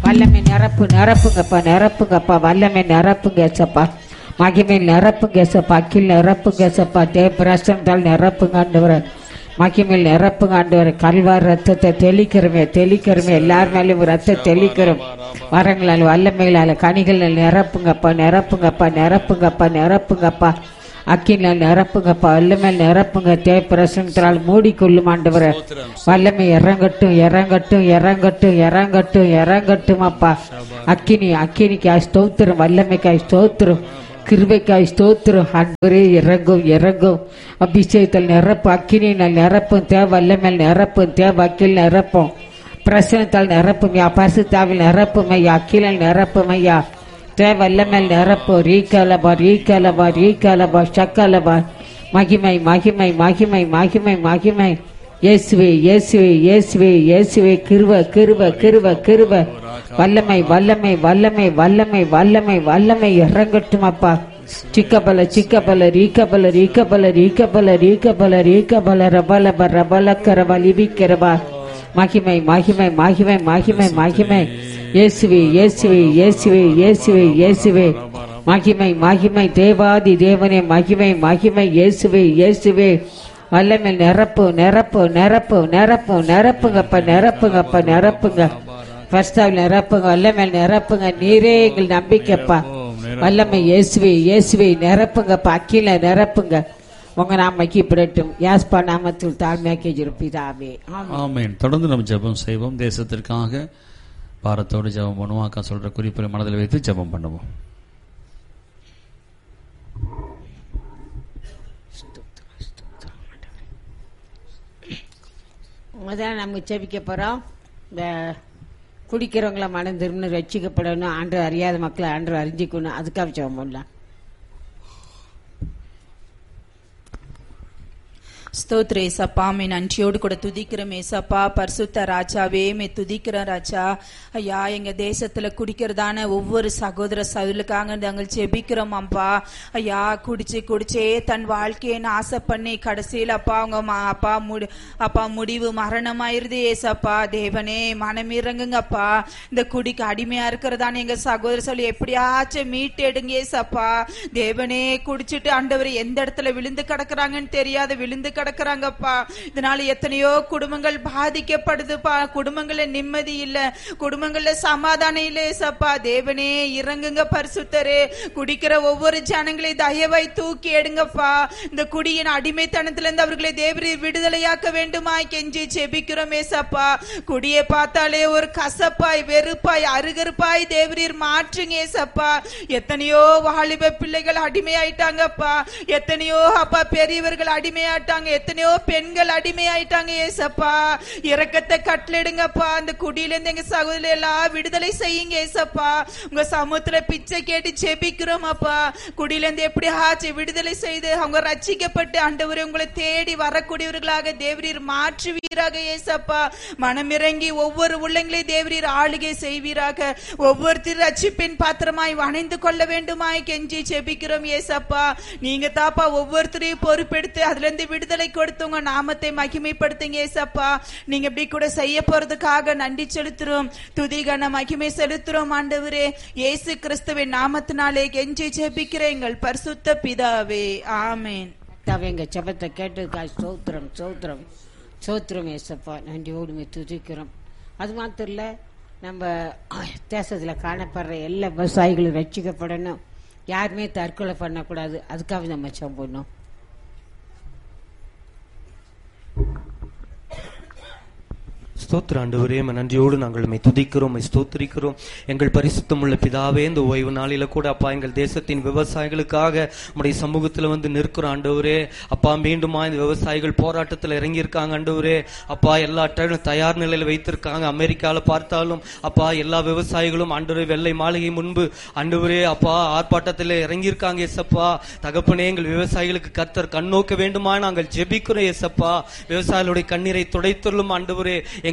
வல்லமை நிரப்புங்கப்பா நிரப்புங்கப்பா, வல்லமை நிரப்புங்க ஏசப்பா, மகிமையில் நிரப்புங்க ஏசப்பா, அக்கில் நிரப்புங்க ஏசப்பா, தேவ பிரசன்னத்தால் நிரப்புங்க ஆண்டவரே, மகிமையில் நிரப்புங்க ஆண்டவரே. கல்வார் ரத்தத்தை தெளிக்கிறமே எல்லார் மேலேயும் ரத்தத்தை தெளிக்கிறோம். வரங்களால் வல்லமைகளால் கனிகள் நிரப்புங்கப்பா நிரப்புங்கப்பா, அக்கினால் நிரப்புங்கப்பா, வல்லமையில் நிரப்புங்க. தேவ பிரசன்னத்தால் மூடிக்கொள்ளும் ஆண்டவரே. வல்லமை இறங்கட்டும் அப்பா. அக்கினிக்காய் ஸ்தோத்திரம், வல்லமைக்காய் ஸ்தோத்திரம், கிருபைக்காய் ஸ்தோத்திரம் ஆண்டவரே. இறங்கும் அபிஷேகத்தில் நிரப்பும், அக்கினியால் நிரப்பும், தேவ வல்லமையில் நிரப்பும், தேவ அக்கில் நிரப்பும், பிரசன்னத்தால் நிரப்பும் ஐயா, பரிசுத்தாவில் நிரப்பும் ஐயா, அக்கிலால் நிரப்பும் ஐயா, தேவ வல்லமையில் நிரப்பும். ரீகலபா சக்கலபா. மகிமை இயேசுவே கிருப வல்லமை இறங்கட்டும் அப்பா. சிக்கபல ரீகபல ரபலக்கரபா லிபிக்கிறபா. மகிமை இயேசுவே மகிமை தேவாதி தேவனே மகிமை இயேசுவே. வல்லமையில் நிரப்புங்க பரிசுத்தாவியில் நிரப்புங்க, வல்லமையில் நிரப்புங்க. நீரே எங்கள் நம்பிக்கைப்பா. வல்லமை இயேசுவே நிரப்புங்கப்பா, அக்கில நிரப்புங்க. உங்க நாமைக்கு பிறட்டும் யாஸ்பா நாமத்தில் தாழ்மையாக்கி இருப்பீதாவே. ஆமென். தொடர்ந்து நம்ம ஜெபம் செய்வோம். தேசத்திற்காக பாரத்தோடு ஜெபம் பண்ணுவோம். அக்கா சொல்ற குறிப்புகளை மனதில் வைத்து ஜெபம் பண்ணுவோம். முதல்ல நம்ம ஜெபிக்க போறோம். இந்த குடிக்கிறவங்கள மனம் திரும்பி ரட்சிக்கப்படணும், ஆண்டு அறியாத மக்களை ஆண்டு அறிஞ்சிக்கணும், அதுக்காக ஜெபம் பண்ணலாம். ஸ்தோத்திர ஏசப்பா, மே நன்றியோடு கூட துதிக்கிறோம் ஏசப்பா. பரிசுத்த ராஜாவே மே துதிக்கிறோம் ராஜா. ஐயா, எங்க தேசத்துல குடிக்கிறதான ஒவ்வொரு சகோதர சகோதரர்களுக்காக நாங்கள் ஜெபிக்கிறோம் அப்பா. ஐயா, குடிச்சே தன் வாழ்க்கையை ஆசை பண்ணி கடைசியில் அப்பா அவங்க முடிவு மரணமாயிருது ஏசப்பா. தேவனே மனமிறங்குங்கப்பா. இந்த குடிக்கு அடிமையா இருக்கிறதான எங்க சகோதர சொல்லி எப்படியாச்சும் மீட்டு எடுங்க ஏசப்பா. தேவனே, குடிச்சிட்டு ஆண்டவர் எந்த இடத்துல விழுந்து கிடக்குறாங்கன்னு தெரியாத விழுந்து கிடக்குறாங்கப்பா. இதனால எத்தனையோ குடும்பங்கள் பாதிக்கப்படுதுப்பா. குடும்பங்கள்ல நிம்மதி இல்ல, குடும்பங்கள்ல சமாதானம் இல்ல ஏசப்பா. தேவனே இறங்குங்க பரிசுத்தரே. குடிக்கிற ஒவ்வொரு ஜனங்களை தயவாய் தூக்கி எடுங்கப்பா. இந்த குடியின் அடிமைத்தனத்துல இருந்து அவர்களை தேவரீர் விடுதலையாக்க வேண்டுமாய் கெஞ்சி செபிக்கிறோம் ஏசப்பா. குடியை பார்த்தாலே ஒரு கசப்பாய் வெறுப்பாய் அருகருப்பாய் தேவரீர் மாற்றுங்க ஏசப்பா. எத்தனையோ வாலிப பிள்ளைகள் அடிமையாயிட்டாங்கப்பா. எத்தனையோ அப்பா பெரியவர்கள் அடிமையாட்டாங்க. எத்தனையோ பெண்கள் அடிமையாயிட்டாங்க ஏசப்பா. இரக்கத்தை கட்டளிடுங்கப்பா. அந்த குடியிலிருந்து எங்க சகோதரி எல்லாம் விடுதலை செய்யுங்க ஏசப்பா. உங்க சமூகத்துல பிச்சை கேட்டு செபிக்கிறோம் அப்பா. குடியிலிருந்து எப்படி ஆச்சு விடுதலை செய்து அவங்க ரட்சிக்கப்பட்டு ஆண்டவரே உங்களை தேடி வரக்கூடியவர்களாக தேவரீர் மாற்றுவீராக ஏசப்பா. மனமிறங்கி ஒவ்வொரு உள்ளங்களை தேவரீர் ஆளுகை செய்வீராக. ஒவ்வொருத்தர் ரட்சிப்பின் பாத்திரமாய் வணைந்து கொள்ள வேண்டுமாய் கெஞ்சி செபிக்கிறோம் ஏசப்பா. நீங்க தாப்பா ஒவ்வொருத்தரையும் பொறுப்பெடுத்து அதுல இருந்து விடுதலை கொடுத்து உங்க நாமத்தை மகிமைப்படுத்துங்க ஏசப்பா. நீங்க இப்படி கூட செய்ய போறதுக்காக நன்றி செலுத்துறோம், துதிகன மகிமை செலுத்துறோம் ஆண்டவரே. இயேசு கிறிஸ்துவின் நாமத்தினாலே கெஞ்சி ஜெபிக்கிறேன் எங்கள் பரிசுத்த பிதாவே, ஆமென். எங்க ஜெபத்தை கேட்டதுக்காக சோத்திரம் ஏசப்பா. நன்றியோடு துதிக்கிறோம். அது மாத்திரம் இல்ல, நம்ம தேசத்துல காணப்படுற எல்லா விவசாயிகளும் ரட்சிக்கப்படணும், யாருமே தற்கொலை பண்ணக்கூடாது, அதுக்காக நம்ம ஜெபம் பண்ணோம். ஸ்தோத்திர ஆண்டவரே, நன்றியோடு நாங்கள் துதிக்கிறோம், ஸ்தோத்திரிக்கிறோம். எங்கள் பரிசுத்தம் உள்ள பிதாவே, இந்த ஓய்வு நாளில கூட அப்பா எங்கள் தேசத்தின் விவசாயிகளுக்காக உடைய சமூகத்துல நிற்கிறோம் ஆண்டவரே. அப்பா மீண்டுமா இந்த விவசாயிகள் போராட்டத்தில் இறங்கி இருக்காங்க ஆண்டவரே. அப்பா எல்லா தயார் நிலையில வைத்திருக்காங்க. அமெரிக்கால பார்த்தாலும் அப்பா எல்லா விவசாயிகளும் ஆண்டவரே வெள்ளை மாளிகை முன்பு ஆண்டவரே அப்பா ஆர்ப்பாட்டத்தில் இறங்கி இருக்காங்க ஏசப்பா. தகப்பனே, எங்கள் விவசாயிகளுக்கு கர்த்தர் கண்ணோக்க வேண்டுமா நாங்கள் ஜெபிக்கிறோம் ஏசப்பா. விவசாயிகளுடைய கண்ணீரை துடைத்துள்ளும் ஆண்டவரே. எங்கள்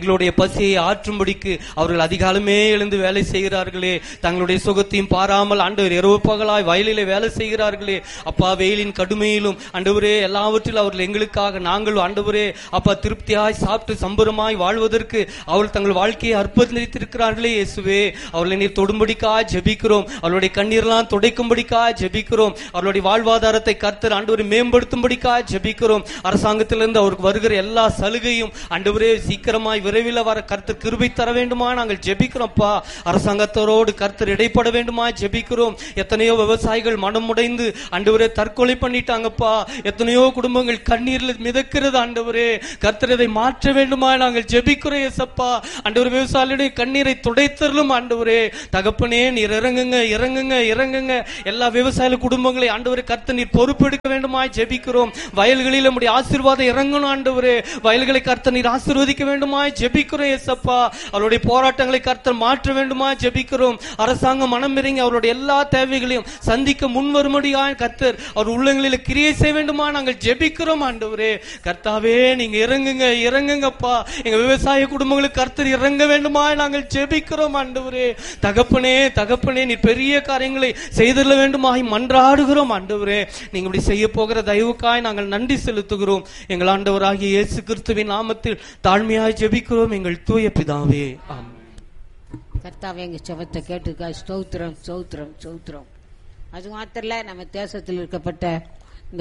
எங்களுடைய பசியை ஆற்றும்படிக்கு அவர்கள் அதிகாலமே எழுந்து வேலை செய்கிறார்களே. தங்களுடைய சுகத்தையும் பாராமல் ஆண்டவர் இரவு பகலாய் வயலிலே வேலை செய்கிறார்களே. அப்பா, வெயிலின் கடுமையிலும் ஆண்டவரே எல்லாவற்றிலும் அவர்கள் எங்களுக்காக நாங்கள் ஆண்டவரே அப்பா திருப்தியாய் சாப்பிட்டு சம்பரமாய் வாழ்வதற்கு அவர்கள் தங்கள் வாழ்க்கையை அர்ப்பணித்திருக்கிறார்களே. இயேசுவே, அவர்களை நீர் தொடும்படிக்காய் ஜெபிக்கிறோம். அவருடைய கண்ணீரெல்லாம் துடைக்கும்படிக்காய் ஜெபிக்கிறோம். அவருடைய வாழ்வாதாரத்தை கர்த்தர் ஆண்டவரை மேம்படுத்தும்படிக்காய் ஜெபிக்கிறோம். அரசாங்கத்திலிருந்து அவருக்கு வருகிற எல்லா சலுகையும் ஆண்டவரே சீக்கிரமாய் விரைவில் வர கர்த்தர் கிருபை தர வேண்டுமா நாங்கள் ஜெபிக்கிறோம்ப்பா. அரசாங்கத்தோடு கர்த்தர் இடைப்பட வேண்டுமா ஜெபிக்கிறோம். எத்தனையோ விவசாயிகள் மனம் உடைந்து ஆண்டவரே தற்கொலை பண்ணிட்டாங்கப்பா. எத்தனையோ குடும்பங்கள் கண்ணீரில் மிதக்கிறது ஆண்டவரே. கர்த்தர் இதை மாற்ற வேண்டுமா நாங்கள் ஜெபிக்கிறோம். ஏசப்பா, ஆண்டவர் விவசாயிகளுடைய கண்ணீரை துடைத்தரலும் ஆண்டவரே. தகப்பனே, நீர் இறங்குங்க இறங்குங்க இறங்குங்க. எல்லா விவசாய குடும்பங்களை ஆண்டவரே கர்த்தர் நீர் பொறுப்பெடுக்க வேண்டுமா ஜெபிக்கிறோம். வயல்களில் நம்முடைய ஆசீர்வாதம் இறங்கணும் ஆண்டவரே. வயல்களை கர்த்தர் நீர் ஆசீர்வதிக்க வேண்டுமா ஜெபிக்கிறோம். ஏசப்பா, அவருடைய போராட்டங்களை கர்த்தர் மாற்ற வேண்டுமா ஜெபிக்கிறோம். அரசாங்கம் மனம் இறங்கி அவருடைய எல்லா தேவைகளையும் சந்திக்க முன்வரும்படியாய் கர்த்தர் அவர் உள்ளங்களில் கிரியை செய்ய வேண்டுமா நாங்கள் ஜெபிக்கிறோம் ஆண்டவரே. கர்த்தாவே, நீங்க இறங்குங்க இறங்குங்கப்பா. எங்க விவசாய குடும்பங்களுக்கு கர்த்தர் இறங்க வேண்டுமா நாங்கள் ஜெபிக்கிறோம் ஆண்டவரே. தகப்பனே தகப்பனே, நீ பெரிய காரியங்களை செய்தல வேண்டுமாய் மன்றாடுகிறோம் ஆண்டவரே. நீங்க இப்படி செய்ய போகிற தயவுக்காய் நாங்கள் நன்றி செலுத்துகிறோம். எங்கள் ஆண்டவராகிய இயேசு கிறிஸ்துவின் நாமத்தில் தாழ்மையாய் ஜெபிக்கிறோம் எங்கள் தூய பிதாவே, ஆமென். கர்த்தாவே, எங்க செபத்தை கேட்டுக்கா ஸ்தோத்திரம் ஸ்தோத்திரம் ஸ்தோத்திரம். அது மாத்திரல, நம்ம தேசத்தில் இருக்கப்பட்ட இந்த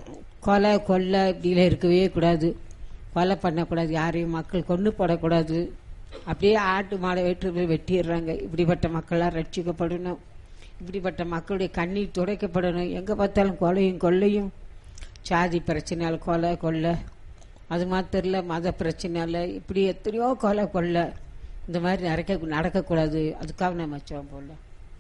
கொலை கொள்ளை இப்படிலாம் இருக்கவே கூடாது. கொலை பண்ணக்கூடாது, யாரையும் மக்கள் கொண்டு போடக்கூடாது. அப்படியே ஆட்டு மாடை வெற்றி வெட்டிடுறாங்க. இப்படிப்பட்ட மக்கள்லாம் ரட்சிக்கப்படணும். இப்படிப்பட்ட மக்களுடைய கண்ணீர் துடைக்கப்படணும். எங்கே பார்த்தாலும் கொலையும் கொள்ளையும், சாதி பிரச்சனையால் கொலை கொள்ளை, அது மாத்திரம் இல்லை மத பிரச்சனையால் இப்படி எத்தனையோ கொலை கொள்ளை இந்த மாதிரி நடக்கக்கூடாது. அதுக்காக நம்ம வச்சோம் போல.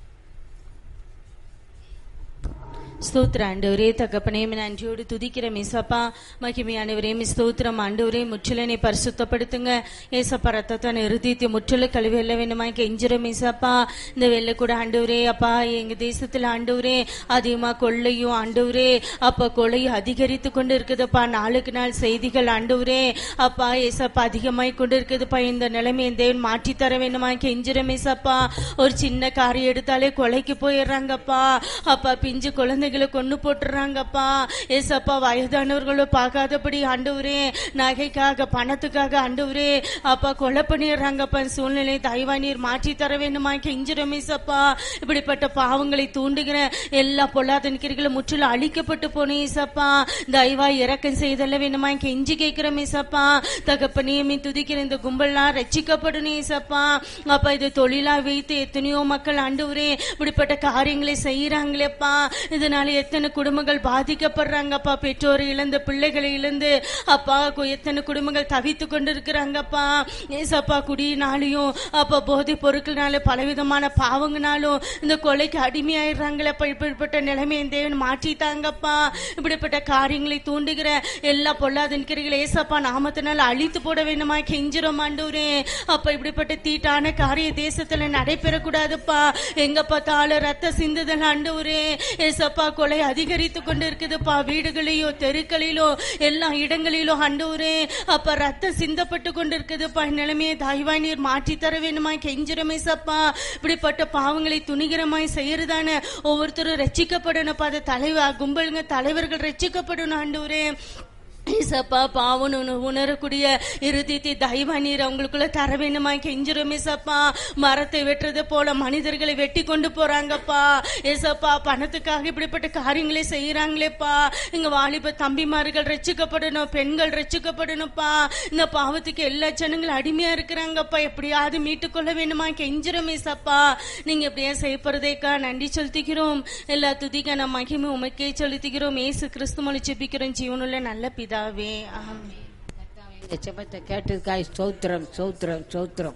ஸ்தோத்திர ஆண்டவரே, தகப்பனே, நன்றியோடு துதிக்கிறோம் ஏசப்பா. மகிமையானவரே, ஸ்தோத்திரம் ஆண்டவரே. முற்றிலனை பரிசுத்தப்படுத்துங்க ஏசப்பா. ரத்தத்தான இருதயத்தை முற்றில கழுவி வெல்ல வேண்டுமா கெஞ்சிரோம் ஏசப்பா. இந்த வெள்ள கூட ஆண்டவரே அப்பா, எங்க தேசத்துல ஆண்டவரே அதிகமா கொள்ளையும் ஆண்டவரே அப்பா கொள்ளையும் அதிகரித்து கொண்டு இருக்குதுப்பா. நாளுக்கு நாள் செய்திகள் ஆண்டவரே அப்பா ஏசப்பா அதிகமாய் கொண்டு இருக்குதுப்பா. இந்த நிலைமையை தேவன் மாற்றி தர வேண்டுமா கெஞ்சிரோம் ஏசப்பா. ஒரு சின்ன காரியம் எடுத்தாலே கொலைக்கு போயிடுறாங்கப்பா. அப்பா, பிஞ்சு குழந்தை கொண்டு போட்டுறாங்கப்பா. ஏசப்பா, வயதானவர்களும் பார்க்காதபடி ஆண்டவரே நகைக்காக பணத்துக்காக ஆண்டவரே அப்பா கொலை பண்ணிடுறாங்கப்பா. சூழ்நிலை தயவானீர் மாற்றி தர வேண்டுமா கெஞ்சிரோம் ஏசப்பா. இப்படிப்பட்ட பாவங்களை தூண்டுகிற எல்லா பொல்லாத கிரிகளும் முற்றிலும் அழிக்கப்பட்டு போன ஏசப்பா. தயவா இறக்கம் செய்தல்ல வேண்டுமா கெஞ்சி கேட்கிறோம் ஏசப்பா. தகப்பனே, துதிக்கிற இந்த கும்பல்லாம் ரட்சிக்கப்படணும் ஏசப்பா. அப்பா, இது தொழிலா வைத்து எத்தனையோ மக்கள் ஆண்டவரே இப்படிப்பட்ட காரியங்களை செய்யறாங்களேப்பா. இதனால எத்தனை குடும்பங்கள் பாதிக்கப்படுறாங்கப்பா. பெற்றோரை இழந்து, பிள்ளைகளை இழந்து அப்பா எத்தனை குடும்பங்கள் தவித்து கொண்டு இருக்கிறாங்கப்பா. ஏசப்பா, குடியினாலையும் அப்பா போதை பொருட்கள்னால பலவிதமான பாவங்கனாலும் இந்த கொலைக்கு அடிமையாயிடுறாங்களப்பா. இப்படிப்பட்ட நிலைமையை தேவன் மாற்றிட்டாங்கப்பா. இப்படிப்பட்ட காரியங்களை தூண்டுகிற எல்லா பொல்லாத கிரிகளை ஏசப்பா நாமத்தினால அழித்து போட வேண்டுமா கெஞ்சிரோம் ஆண்டவரே. அப்ப இப்படிப்பட்ட தீட்டான காரிய தேசத்துல நடைபெறக்கூடாதுப்பா. எங்க பார்த்தாலும் ரத்த சிந்துதல் ஆண்டவரே. ஏசப்பா, கொலை அதிகரித்து கொண்டு இருக்குதுப்பா. வீடுகளிலோ தெருக்களிலோ எல்லா இடங்களிலோ ஆண்டவரே அப்ப ரத்தம் சிந்தப்பட்டு கொண்டு இருக்குதுப்பா. நிலைமையை தயவானீர் மாற்றி தர வேண்டுமா கெஞ்சிரோம் ஏசப்பா. இப்படிப்பட்ட பாவங்களை துணிகரமாய் செய்யறதான ஒவ்வொருத்தரும் ரட்சிக்கப்படணும். அது கும்பலுங்க தலைவர்கள் ரட்சிக்கப்படணும் ஆண்டவரே. ஏசப்பா, பாவன் உணரக்கூடிய இருதயத்தை தயவா நீர் அவங்களுக்குள்ள தர வேண்டுமா கெஞ்சிரோம் ஏசப்பா. மரத்தை வெட்டுறது போல மனிதர்களை வெட்டி கொண்டு போறாங்கப்பா. ஏசப்பா, பணத்துக்காக இப்படிப்பட்ட காரியங்களை செய்யறாங்களேப்பா. இங்க வாலிப தம்பிமார்கள் ரட்சிக்கப்படணும், பெண்கள் ரட்சிக்கப்படணும்ப்பா. இந்த பாவத்துக்கு எல்லா ஜனங்களும் அடிமையா இருக்கிறாங்கப்பா. எப்படியாவது மீட்டுக்கொள்ள வேண்டுமா கெஞ்சிரோம் ஏசப்பா. நீங்க எப்படியா செய்யப்படுறதேக்கா நன்றி செலுத்திக்கிறோம். எல்லா துதிக்கான மகிமை உமக்கே செலுத்திக்கிறோம். ஏசு கிறிஸ்து மூலம் ஜெபிக்கிறோம் ஜீவனுள்ள நல்ல பிதாவே, ஆமென். இந்த ஜெபத்தை கேட்டதுக்காய் ஸ்தோத்திரம் ஸ்தோத்திரம் ஸ்தோத்திரம்.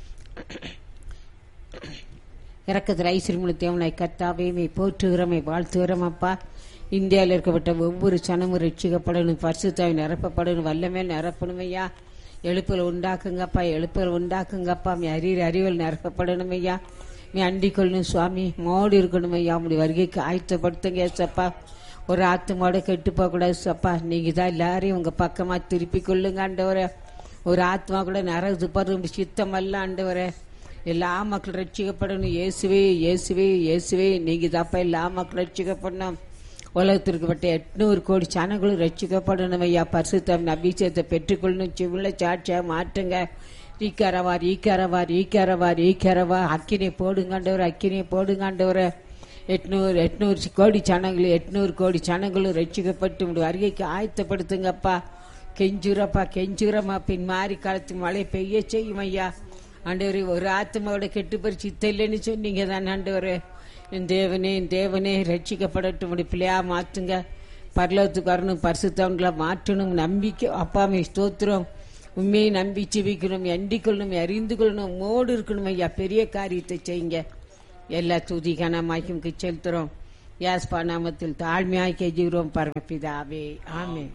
இறக்கத்தில் ஐஸ்வர்யமுள்ள தேவனாய் கர்த்தாவே, போற்றுகிறோமை வாழ்த்துகிறோம் அப்பா. இந்தியாவில் இருக்கப்பட்ட ஒவ்வொரு சனமும் ரட்சிக்கப்படணும், பரிசுத்தாவி நிரப்பப்படணும், வல்லமே நிரப்பணும் ஐயா. எழுப்புகள் உண்டாக்குங்கப்பா, எழுப்புகள் உண்டாக்குங்கப்பா. அறிவில் நிரப்பப்படணும் ஐயா. அண்டிக் கொள்ளணும் சுவாமி, மோடு இருக்கணும் ஐயா. உங்களுடைய வருகைக்கு ஆயத்தப்படுத்துங்க ஏசப்பா. ஒரு ஆத்துமாவோட கெட்டு போகக்கூடாது சப்பா. நீங்க தான் எல்லாரையும் உங்க பக்கமா திருப்பி கொள்ளுங்க ஆண்டவரே. ஒரு ஆத்மா கூட நரகத்துக்கு போறது சித்தம் அல்ல ஆண்டவரே. எல்லா மக்கள் ரட்சிக்கப்படணும். இயேசுவே இயேசுவே இயேசுவே நீங்க தப்ப எல்லா மக்கள் ரட்சிக்கப்படணும். உலகத்திற்கு பட்ட 800 கோடி ஜனங்களும் ரட்சிக்கப்படணும் ஐயா. பரிசுத்தம் அபிஷேகத்தை பெற்றுக்கொள்ளணும். சிவுள்ள சாட்சியா மாற்றுங்க. ஈக்காரவார் ஈக்காரவார் ஈக்காரவார் ஈக்காரவா அக்கினை போடுங்காண்டவர் அக்கினை போடுங்காண்டவரை 800 கோடி ஜனங்களும் 800 கோடி ஜனங்களும் ரட்சிக்கப்பட்டு உங்களுடைய வருகைக்கு ஆயத்தப்படுத்துங்கப்பா. கெஞ்சுரப்பா கெஞ்சுரமா. பின் மாறி காலத்து மழை பெய்ய செய்யும் ஐயா. ஆண்டவரே ஒரு ஆத்மாவோட கெட்டு பறிச்சு சித்த இல்லைன்னு சொன்னீங்க தான் ஆண்டவரே. என் தேவனே ரட்சிக்கப்படட்டும். உடைய பிள்ளையா மாற்றுங்க. பரலோகத்துக்கு வரணும். பரிசுத்தவங்களை மாற்றணும். நம்பிக்கை அப்பாமே ஸ்தோத்திரம். உண்மையை நம்பி ஜெபிக்கணும். எண்டிக்கொள்ளணும். அறிந்து கொள்ளணும். மோடு இருக்கணும் ஐயா. பெரிய காரியத்தை செய்யுங்க. எல்லா துதி கனமாய்க்கு செலுத்துறோம். யாஸ்பா நாமத்தில் தாழ்மையாய் கெஞ்சுகிறோம் பரமபிதாவே. ஆமென்.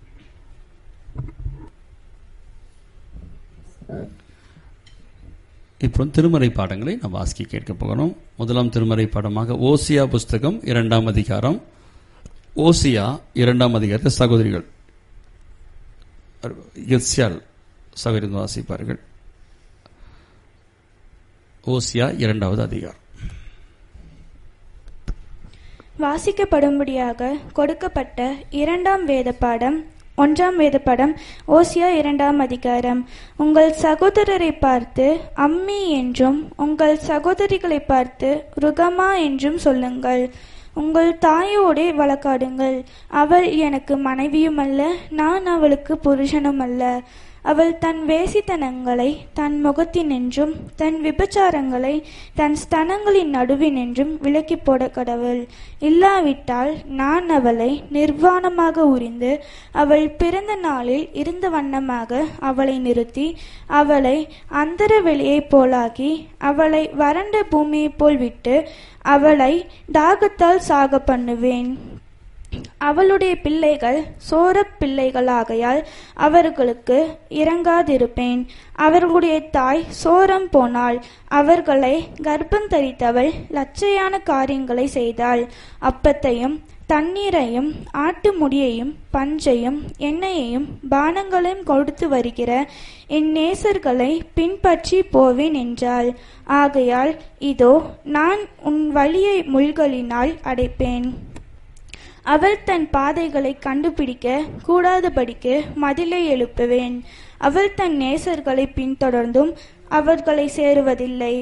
இப்போ திருமறை பாடங்களை நாம் வாசிக்க கேட்க போகிறோம். முதலாம் திருமறை பாடமாக ஓசியா புஸ்தகம் 2ஆம் அதிகாரம். ஓசியா 2ஆம் அதிகாரத்தை சகோதரிகள் சகோதரி வாசிப்பார்கள். ஓசியா 2வது அதிகாரம். வாசிக்கப்படும்படியாக கொடுக்கப்பட்ட 2ஆம் வேத பாடம் 1ஆம் வேத பாடம். ஓசியா 2ஆம் அதிகாரம். உங்கள் சகோதரரை பார்த்து அம்மி என்றும் உங்கள் சகோதரிகளை பார்த்து ருகமா என்றும் சொல்லுங்கள். உங்கள் தாயோடே வழக்காடுங்கள். அவள் எனக்கு மனைவியும் அல்ல, நான் அவளுக்கு புருஷனும் அல்ல. அவள் தன் வேசித்தனங்களை தன் முகத்தினின்றும் தன் விபச்சாரங்களை தன் ஸ்தனங்களின் நடுவினின்றும் விலக்கி போட கடவுள். இல்லாவிட்டால் நான் அவளை நிர்வாணமாக உரிந்து அவள் பிறந்த நாளில் இருந்த வண்ணமாக அவளை நிறுத்தி அவளை அந்தர வெளியைப் போலாக்கி அவளை வறண்ட பூமியைப் போல் விட்டு அவளை தாகத்தால் சாக பண்ணுவேன். அவளுடைய பிள்ளைகள் சோரப் பிள்ளைகளாகையால் அவர்களுக்கு இறங்காதிருப்பேன். அவர்களுடைய தாய் சோரம் போனாள். அவர்களை கர்ப்பந்தரித்தவள் லட்சையான காரியங்களை செய்தாள். அப்பத்தையும் தண்ணீரையும் ஆட்டு முடியையும் பஞ்சையும் எண்ணெயையும் பானங்களையும் கொடுத்து வருகிற என் நேசர்களை பின்பற்றி போவேன் என்றாள். ஆகையால் இதோ நான் உன் வழியை முள்களினால் அடைப்பேன். அவள் தன் பாதைகளை கண்டுபிடிக்க கூடாதபடிக்கு மதிலை எழுப்புவேன். அவள் தன் நேசர்களை பின்தொடர்ந்தும் அவர்களை சேருவதில்லை.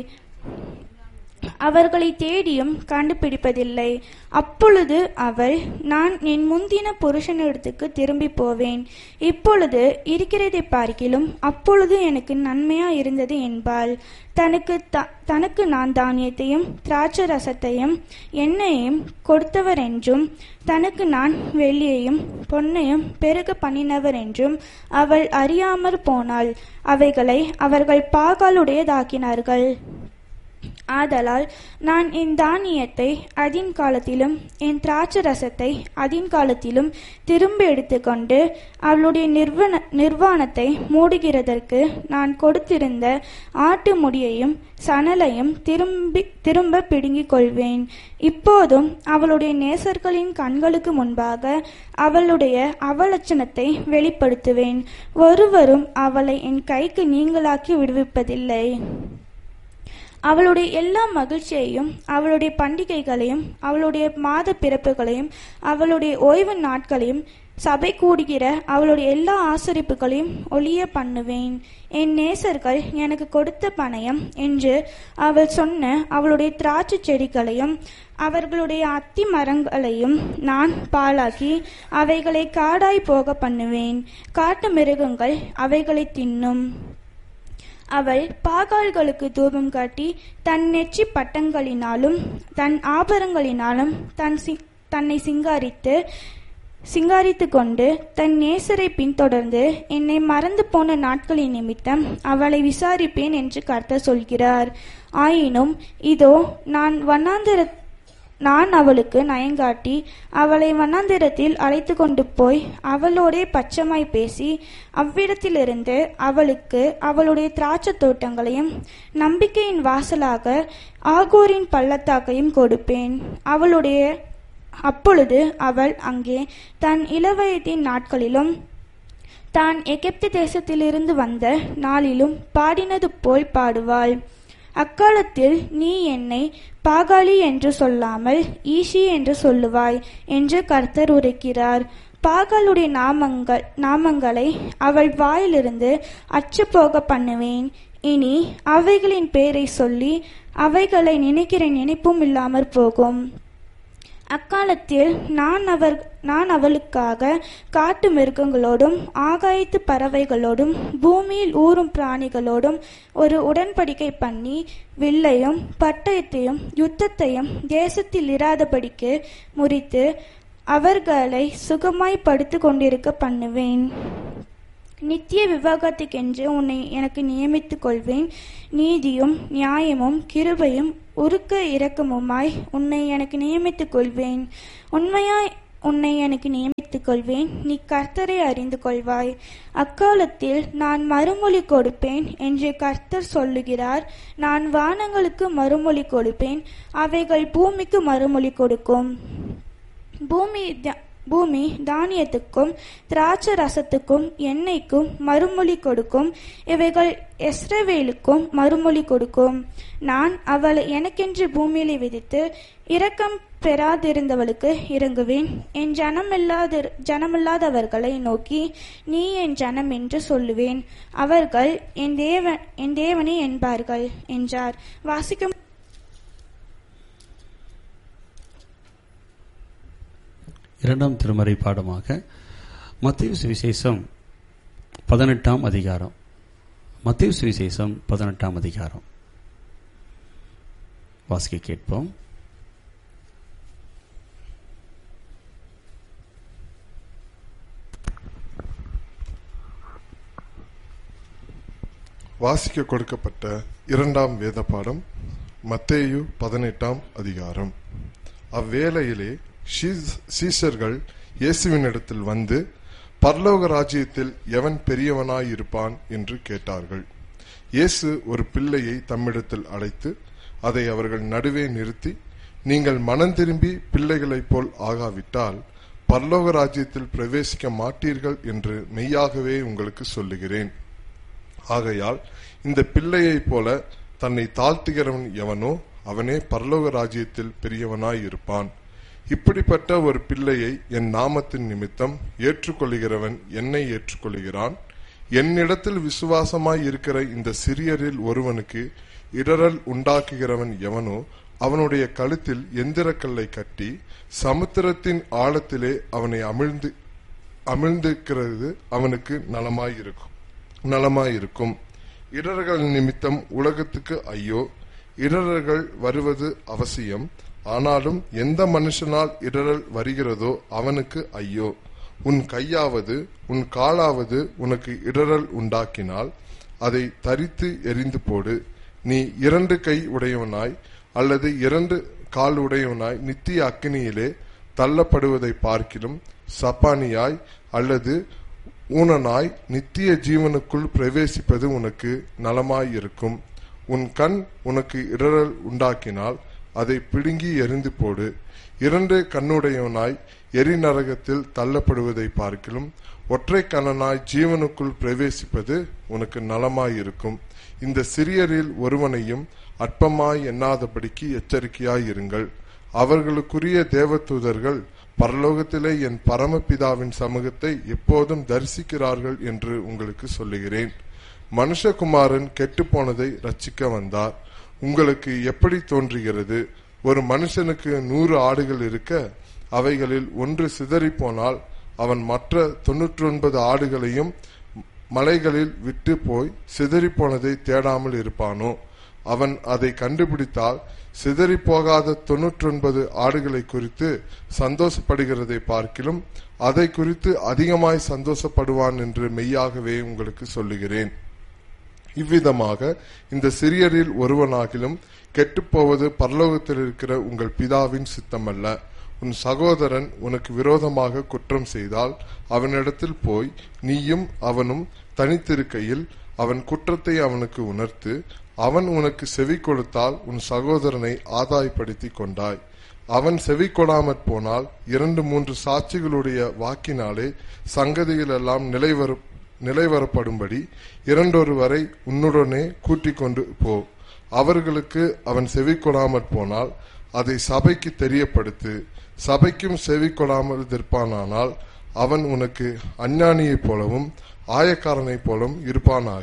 அவர்களை தேடியும் கண்டுபிடிப்பதில்லை. அப்பொழுது அவள், நான் என் முந்தின புருஷனிடத்துக்கு திரும்பி போவேன். இப்பொழுது இருக்கிறதை பார்க்கிலும் அப்பொழுது எனக்கு நன்மையா இருந்தது என்பாள். தனக்கு நான் தானியத்தையும் திராட்சை ரசத்தையும் எண்ணெயையும் கொடுத்தவர் என்றும் தனக்கு நான் வெள்ளியையும் பொன்னையும் பெருக பண்ணினவர் என்றும் அவள் அறியாமற் போனாள். அவைகளை அவர்கள் பாகாலுடையதாக்கினார்கள். ஆதலால் நான் என் தானியத்தை அதின் காலத்திலும் என் திராட்சை ரசத்தை அதின் காலத்திலும் திரும்ப எடுத்துக்கொண்டு அவளுடைய நிர்வாணத்தை மூடுகிறதற்கு நான் கொடுத்திருந்த ஆட்டு முடியையும் சணலையும் திரும்ப பிடுங்கிக் கொள்வேன். இப்போதும் அவளுடைய நேசர்களின் கண்களுக்கு முன்பாக அவளுடைய அவலட்சணத்தை வெளிப்படுத்துவேன். ஒருவரும் அவளை என் கைக்கு நீங்களாக்கி விடுவிப்பதில்லை. அவளுடைய எல்லா மகிழ்ச்சியையும் அவளுடைய பண்டிகைகளையும் அவளுடைய மாத பிறப்புகளையும் அவளுடைய ஓய்வு நாட்களையும் சபை கூடுகிற அவளுடைய எல்லா ஆசரிப்புகளையும் ஒளிய பண்ணுவேன். என் நேசர்கள் எனக்கு கொடுத்த பணயம் என்று அவள் சொன்ன அவளுடைய திராட்சை செடிகளையும் அவர்களுடைய அத்தி மரங்களையும் நான் பாழாக்கி அவைகளை காடாய் போக பண்ணுவேன். காட்டு மிருகங்கள் அவைகளை தின்னும். அவள் பாகால்களுக்கு தூபம் காட்டி தன் நெற்றி பட்டங்களினாலும் தன் ஆபரங்களினாலும் தன்னை சிங்காரித்து கொண்டு தன் நேசரை பின்தொடர்ந்து என்னை மறந்து போன நாட்களின் நிமித்தம் அவளை விசாரிப்பேன் என்று கர்த்தர் சொல்கிறார். ஆயினும் இதோ நான் அவளுக்கு நயங்காட்டி அவளை வனாந்திரத்தில் அழைத்து கொண்டு போய் அவளோடே பச்சமாய் பேசி அவ்விடத்திலிருந்து அவளுக்கு அவளுடைய திராட்சை தோட்டங்களையும் நம்பிக்கையின் வாசலாக ஆகோரின் பள்ளத்தாக்கையும் கொடுப்பேன். அப்பொழுது அவள் அங்கே தன் இளவயதின் நாட்களிலும் தான் எகிப்து தேசத்திலிருந்து வந்த நாளிலும் பாடினது போல் பாடுவாள். அக்காலத்தில் நீ என்னை பாகாலி என்று சொல்லாமல் ஈஷி என்று சொல்லுவாய் என்று கர்த்தர் உரைக்கிறார். பாகாலுடைய நாமங்களை அவள் வாயிலிருந்து அற்றுப்போக பண்ணுவேன். இனி அவைகளின் பேரை சொல்லி அவைகளை நினைக்கிற நினைப்பும் இல்லாமற் போகும். அக்காலத்தில் நான் அவளுக்காக காட்டு மிருகங்களோடும் ஆகாயத்து பறவைகளோடும் பூமியில் ஊறும் பிராணிகளோடும் ஒரு உடன்படிக்கை பண்ணி வில்லையும் பட்டயத்தையும் யுத்தத்தையும் தேசத்தில் இராதபடிக்கு முறித்து அவர்களை சுகமாய் படுத்து கொண்டிருக்க பண்ணுவேன். நித்திய விவாகத்துக்கென்று உன்னை எனக்கு நியமித்துக் கொள்வேன். நீதியும் நியாயமும் கிருபையும் உருக்க இரக்கமுமாய் உன்னை எனக்கு நியமித்துக் கொள்வேன். உண்மையாய் உன்னை எனக்கு நியமித்துக் கொள்வேன். நீ கர்த்தரை அறிந்து கொள்வாய். அக்காலத்தில் நான் மறுமொழி கொடுப்பேன் என்று கர்த்தர் சொல்லுகிறார். நான் வானங்களுக்கு மறுமொழி கொடுப்பேன், அவைகள் பூமிக்கு மறுமொழி கொடுக்கும். பூமி தானியத்துக்கும் திராட்சை ரசத்துக்கும் எண்ணெய்க்கும் மறுமொழி கொடுக்கும். இவைகள் இஸ்ரவேலுக்கும் மறுமொழி கொடுக்கும். நான் அவளை எனக்கென்று பூமியிலே விதித்து இரக்கம் பெறாதிருந்தவளுக்கு இறங்குவேன். என் ஜனமில்லாதவர்களை நோக்கி நீ என் ஜனம் என்று சொல்லுவேன். அவர்கள் என் தேவனே என்பார்கள் என்றார். வாசிக்கும் இரண்டாம் திருமறை பாடமாக மத்தேயு சுவிசேஷம் 18ஆம் அதிகாரம். மத்தேயு சுவிசேஷம் 18ஆம் அதிகாரம் வாசிக்க கேட்போம். வாசிக்க கொடுக்கப்பட்ட இரண்டாம் வேத பாடம் மத்தேயு 18ஆம் அதிகாரம். அவ்வேளையிலே சீஷர்கள் இயேசுவினிடத்தில் வந்து, பரலோக ராஜ்யத்தில் எவன் பெரியவனாயிருப்பான் என்று கேட்டார்கள். இயேசு ஒரு பிள்ளையை தம்மிடத்தில் அழைத்து அதை அவர்கள் நடுவே நிறுத்தி, நீங்கள் மனம் திரும்பி பிள்ளைகளைப் போல் ஆகாவிட்டால் பரலோக ராஜ்யத்தில் பிரவேசிக்க மாட்டீர்கள் என்று மெய்யாகவே உங்களுக்கு சொல்லுகிறேன். ஆகையால் இந்த பிள்ளையைப் போல தன்னை தாழ்த்துகிறவன் எவனோ அவனே பரலோக ராஜ்யத்தில் பெரியவனாயிருப்பான். இப்படிப்பட்ட ஒரு பிள்ளையை என் நாமத்தின் நிமித்தம் ஏற்றுக்கொள்கிறவன் என்னை ஏற்றுக்கொள்கிறான். என்னிடத்தில் விசுவாசமாய் இருக்கிற இந்த சிறியரில் ஒருவனுக்கு இடரல் உண்டாக்குகிறவன் எவனோ அவனுடைய கழுத்தில் எந்திரக்கல்லை கட்டி சமுத்திரத்தின் ஆழத்திலே அவனை அமிழ்ந்திருக்கிறது அவனுக்கு நலமாயிருக்கும். இடர்கள் நிமித்தம் உலகத்துக்கு ஐயோ! இடர்கள் வருவது அவசியம். ஆனாலும் எந்த மனுஷனால் இடரல் வருகிறதோ அவனுக்கு ஐயோ! உன் கையாவது உன் காலாவது உனக்கு இடரல் உண்டாக்கினால் அதை தரித்து எறிந்து போடு. நீ 2 கை உடையவனாய் அல்லது 2 கால் உடையவனாய் நித்திய அக்கினியிலே தள்ளப்படுவதை பார்க்கிலும் சப்பானியாய் அல்லது ஊனனாய் நித்திய ஜீவனுக்குள் பிரவேசிப்பது உனக்கு நலமாயிருக்கும். உன் கண் உனக்கு இடரல் உண்டாக்கினால் அதை பிடுங்கி எறிந்து போடு. 2 கண்ணுடையவனாய் எரி நரகத்தில் தள்ளப்படுவதை பார்க்கிலும் ஒற்றை கண்ணனாய் ஜீவனுக்குள் பிரவேசிப்பது உனக்கு நலமாயிருக்கும். இந்த சிறியரில் ஒருவனையும் அற்பமாய் எண்ணாதபடிக்கு எச்சரிக்கையாயிருங்கள். அவர்களுக்குரிய தேவதூதர்கள் பரலோகத்திலே என் பரமபிதாவின் சமூகத்தை எப்போதும் தரிசிக்கிறார்கள் என்று உங்களுக்கு சொல்லுகிறேன். மனுஷகுமாரன் கெட்டுப்போனதை ரட்சிக்க வந்தார். உங்களுக்கு எப்படி தோன்றுகிறது? ஒரு மனுஷனுக்கு 100 ஆடுகள் இருக்க அவைகளில் ஒன்று சிதறி போனால் அவன் மற்ற 99 ஆடுகளையும் மலைகளில் விட்டு போய் சிதறி போனதை தேடாமல் இருப்பானோ? அவன் அதை கண்டுபிடித்தால் சிதறி போகாத 99 ஆடுகளை குறித்து சந்தோஷப்படுகிறதை பார்க்கிலும் அதை குறித்து அதிகமாய் சந்தோஷப்படுவான் என்று மெய்யாகவே உங்களுக்கு சொல்லுகிறேன். இவ்விதமாக இந்த சிறியரில் ஒருவனாகிலும் கெட்டுப்போவது பரலோகத்தில் இருக்கிற உங்கள் பிதாவின் சித்தமல்ல. உன் சகோதரன் உனக்கு விரோதமாக குற்றம் செய்தால் அவனிடத்தில் போய் நீயும் அவனும் தனித்திருக்கையில் அவன் குற்றத்தை அவனுக்கு உணர்த்து. அவன் உனக்கு செவி கொடுத்தால் உன் சகோதரனை ஆதாயப்படுத்தி கொண்டாய். அவன் செவி கொடாமற் போனால் 2-3 சாட்சிகளுடைய வாக்கினாலே சங்கதிகள் எல்லாம் நிலைவரப்படும்படி இரண்டொருவரை உன்னுடனே கூட்டிக் கொண்டு போ. அவர்களுக்கு அவன் செவி கொடாமற் போனால் அதை சபைக்கு தெரியப்படுத்து. சபைக்கும் செவி கொடாமல் இருப்பானானால் அவன் உனக்கு அஞ்ஞானியைப் போலவும் ஆயக்காரனைப் போலவும் இருப்பானாக.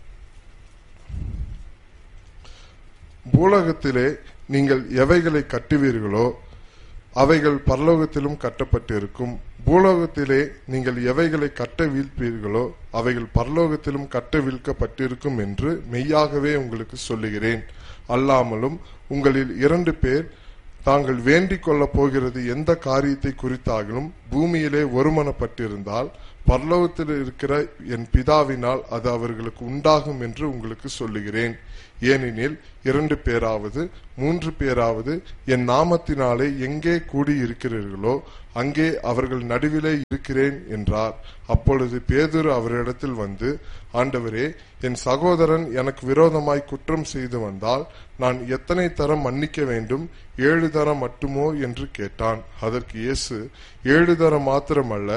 பூலோகத்திலே நீங்கள் எவைகளை கட்டுவீர்களோ அவைகள் பரலோகத்திலும் கட்டப்பட்டிருக்கும். பூலோகத்திலே நீங்கள் எவைகளை கட்ட வீழ்ப்பீர்களோ அவைகள் பரலோகத்திலும் கட்ட வீழ்க்கப்பட்டிருக்கும் என்று மெய்யாகவே உங்களுக்கு சொல்லுகிறேன். அல்லாமலும் உங்களில் 2 பேர் தாங்கள் வேண்டிக் கொள்ளப் போகிறது எந்த காரியத்தை குறித்தாகவும் பூமியிலே ஒருமனப்பட்டிருந்தால் பரலோகத்தில் இருக்கிற என் பிதாவினால் அது அவர்களுக்கு உண்டாகும் என்று உங்களுக்கு சொல்லுகிறேன். ஏனெனில் 2 பேராவது 3 பேராவது என் நாமத்தினாலே எங்கே கூடியிருக்கிறீர்களோ அங்கே அவர்கள் நடுவிலே இருக்கிறேன் என்றார். அப்பொழுது பேதுரு அவரிடத்தில் வந்து, ஆண்டவரே, என் சகோதரன் எனக்கு விரோதமாய் குற்றம் செய்து வந்தால் நான் எத்தனை தரம் மன்னிக்க வேண்டும்? 7 தரம் மட்டுமோ என்று கேட்டான். அதற்கு இயேசு, 7 தரம் மாத்திரமல்ல,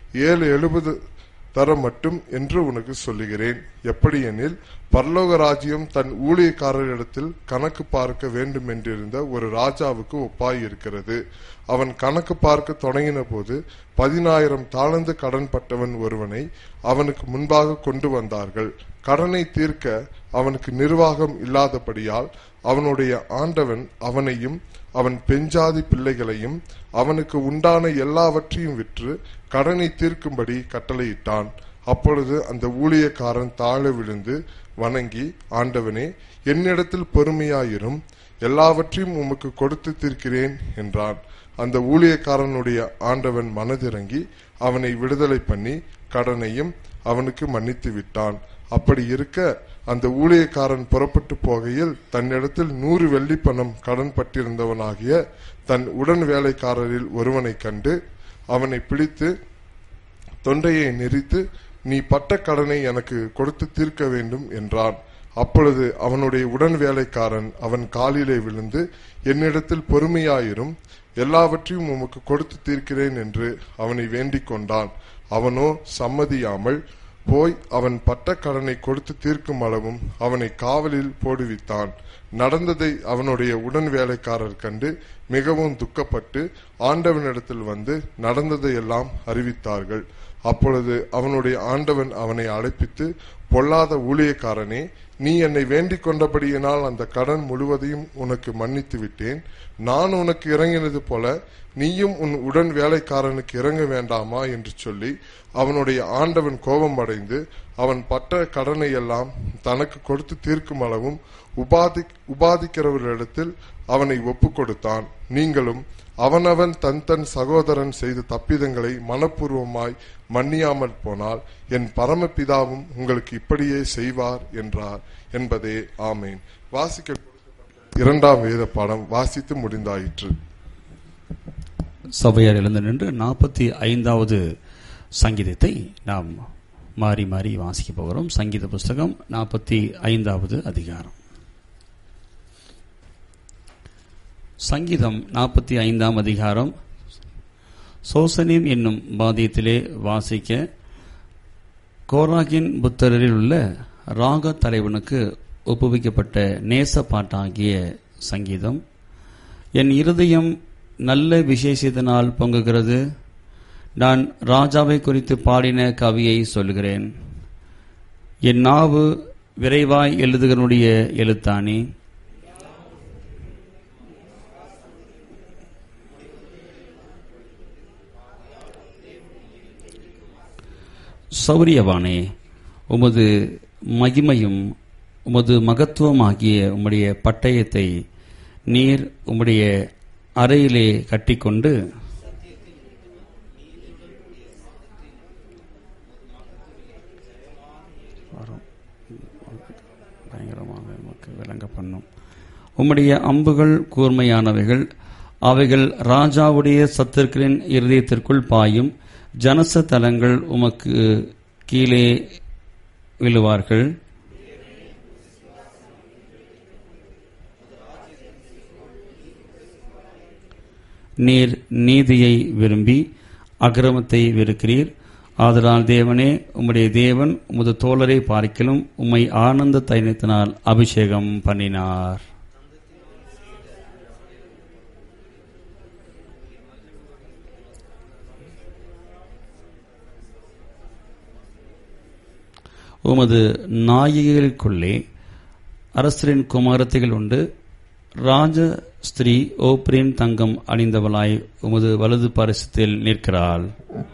7 தரம் மட்டும் என்று உனக்கு சொல்லுகிறேன். எப்படியெனில் பரலோக ராஜ்யம் தன் ஊழியக்காரரிடத்தில் கணக்கு பார்க்க வேண்டும் என்றிருந்த ஒரு ராஜாவுக்கு ஒப்பாயிருக்கிறது. அவன் கணக்கு பார்க்க தொடங்கின போது 10,000 தாலந்து கடன் பட்டவன் ஒருவனை அவனுக்கு முன்பாக கொண்டு வந்தார்கள். கடனை தீர்க்க அவனுக்கு நிர்வாகம் இல்லாதபடியால் அவனுடைய ஆண்டவன் அவனையும் அவன் பெஞ்சாதி பிள்ளைகளையும் அவனுக்கு உண்டான எல்லாவற்றையும் விற்று கடனை தீர்க்கும்படி கட்டளையிட்டான். அப்பொழுது அந்த ஊழியக்காரன் தாழ விழுந்து வணங்கி, ஆண்டவனே, என்னிடத்தில் பொறுமையாயிரும், எல்லாவற்றையும் உமக்கு கொடுத்து தீர்க்கிறேன் என்றான். அந்த ஊழியக்காரனுடைய ஆண்டவன் மனதிறங்கி அவனை விடுதலை பண்ணி கடனையும் அவனுக்கு மன்னித்து விட்டான். அப்படி இருக்க அந்த ஊழியக்காரன் புறப்பட்டு போகையில் தன்னிடத்தில் 100 வெள்ளி பணம் கடன் பட்டிருந்தவனாகிய தன் உடன் வேலைக்காரரில் ஒருவனை கண்டு அவனை பிடித்து தொண்டையை நெரித்து, நீ பட்ட கடனை எனக்கு கொடுத்து தீர்க்க வேண்டும் என்றான். அப்பொழுது அவனுடைய உடன் வேலைக்காரன் அவன் காலிலே விழுந்து, என்னிடத்தில் பொறுமையாயிரும், எல்லாவற்றையும் உமக்கு கொடுத்து தீர்க்கிறேன் என்று அவனை வேண்டிக் கொண்டான். அவனோ சம்மதியாமல் போய் அவன் பட்ட கடனை கொடுத்து தீர்க்கும் அளவும் அவனை காவலில் போடுவித்தான். நடந்ததை அவனுடைய உடன் வேலைக்காரர் கண்டு மிகவும் துக்கப்பட்டு ஆண்டவனிடத்தில் வந்து நடந்ததையெல்லாம் அறிவித்தார்கள். அப்பொழுது அவனுடைய ஆண்டவன் அவனை அழைப்பித்து, பொல்லாத ஊழியக்காரனே, நீ என்னை வேண்டிக் கொண்டபடியினால் அந்த கடன் முழுவதையும் உனக்கு மன்னித்து விட்டேன். நான் உனக்கு இறங்கினது போல நீயும் உன் உடன் வேலைக்காரனுக்கு இறங்க வேண்டாமா என்று சொல்லி அவனுடைய ஆண்டவன் கோபம் அடைந்து அவன் பட்ட கடனை எல்லாம் தனக்கு கொடுத்து தீர்க்கும் அளவும் உபாதிக்கிறவர்களிடத்தில் அவனை ஒப்பு கொடுத்தான். நீங்களும் அவனவன் தன் சகோதரன் செய்த தப்பிதங்களை மனப்பூர்வமாய் மன்னியாமல் போனால் என் பரமபிதாவும் உங்களுக்கு இப்படியே செய்வார் என்றார் என்பதே. ஆமேன். வாசிக்க 2ஆம் வேத பாடம் வாசித்து முடிந்தாயிற்று. சபையார் எழுந்து நின்று 45வது சங்கீதத்தை நாம் மாறி மாறி வாசிக்க போகிறோம். சங்கீத புஸ்தகம் 45வது அதிகாரம். சங்கீதம் 45ஆம் அதிகாரம். சோசனீம் என்னும் பாதியத்திலே வாசிக்க கோராகின் புத்தரில் உள்ள ராக தலைவனுக்கு ஒப்புவிக்கப்பட்ட நேச பாட்டாகிய சங்கீதம். என் இருதயம் நல்ல விசேஷத்தினால் பொங்குகிறது. நான் ராஜாவை குறித்து பாடின கவியை சொல்கிறேன். என் நாவு விரைவாய் எழுதுகிறனுடைய எழுத்தாணி. சௌரியவானே, உமது மகிமையும் உமது மகத்துவமாகிய உம்முடைய பட்டயத்தை நீர் உம்முடைய அறையிலே கட்டிக்கொண்டு பயங்கரமாக நமக்கு விளங்க பண்ணும். உம்முடைய அம்புகள் கூர்மையானவைகள், அவைகள் ராஜாவுடைய சத்துருக்களின் இருதயத்திற்குள் பாயும். ஜனச தலங்கள் உமக்கு கீழே விழுவார்கள். நீர் நீதியை விரும்பி அக்கிரமத்தை வெறுக்கிறீர். ஆதலால் தேவனே, உம்முடைய தேவன் உமது தோழரை பார்க்கிலும் உம்மை ஆனந்த தைலத்தினால் அபிஷேகம் பண்ணினார். உமது நாயகிகளுக்குள்ளே அரசரின் குமாரத்திகள் உண்டு. ராஜ ஸ்திரீ ஓப்ரின் தங்கம் அணிந்தவளாய் உமது வலது பாரிசத்தில் நிற்கிறாள்.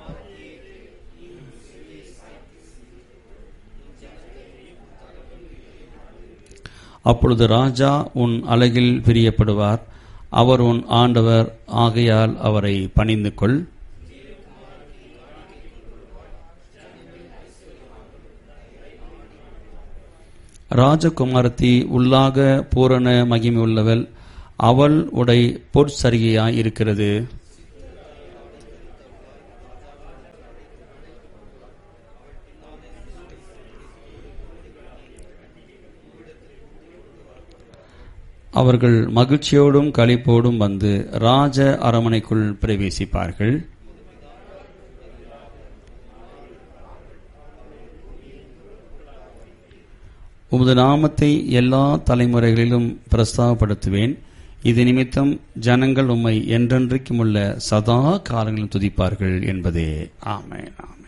அப்பொழுது ராஜா உன் அழகில் பிரியப்படுவார். அவர் உன் ஆண்டவர் ஆகையால் அவரை பணிந்து கொள். ராஜகுமாரத்தி உள்ளாக பூரண மகிமை உள்ளவள். அவள் உடை பொற்சரிகையாய் இருக்கிறது. அவர்கள் மகிழ்ச்சியோடும் களிப்போடும் வந்து ராஜ அரமனைக்குள் பிரவேசிப்பார்கள். உமது நாமத்தை எல்லா தலைமுறைகளிலும் பிரஸ்தாபப்படுத்துவேன். இது நிமித்தம் ஜனங்கள் உம்மை என்றென்றைக்கும் உள்ள சதா காலங்களிலும் துதிப்பார்கள் என்பதே. ஆமென்.